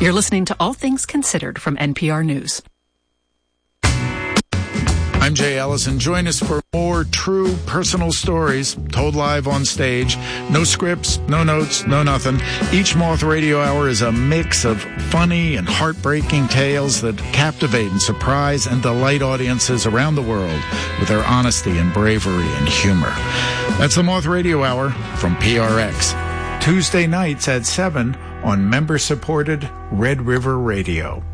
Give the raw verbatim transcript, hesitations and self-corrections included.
You're listening to All Things Considered from N P R News. I'm Jay Ellison. Join us for more true personal stories told live on stage. No scripts, no notes, no nothing. Each Moth Radio Hour is a mix of funny and heartbreaking tales that captivate and surprise and delight audiences around the world with their honesty and bravery and humor. That's the Moth Radio Hour from P R X. Tuesday nights at seven on member-supported Red River Radio.